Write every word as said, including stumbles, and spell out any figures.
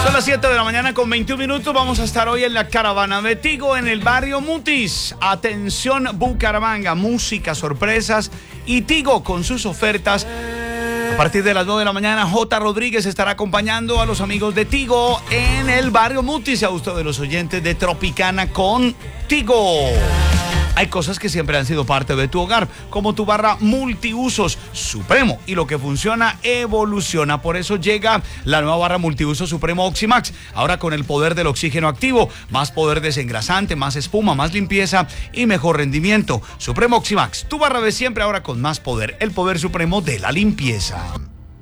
Son las siete de la mañana con veintiún minutos. Vamos a estar hoy en la caravana de Tigo en el barrio Mutis. Atención Bucaramanga, música, sorpresas y Tigo con sus ofertas. A partir de las nueve de la mañana, J. Rodríguez estará acompañando a los amigos de Tigo en el barrio Mutis. A gusto de los oyentes de Tropicana con Tigo. Hay cosas que siempre han sido parte de tu hogar, como tu barra multiusos Supremo, y lo que funciona evoluciona. Por eso llega la nueva barra multiuso Supremo Oximax, ahora con el poder del oxígeno activo, más poder desengrasante, más espuma, más limpieza y mejor rendimiento. Supremo Oximax, tu barra de siempre ahora con más poder, el poder supremo de la limpieza.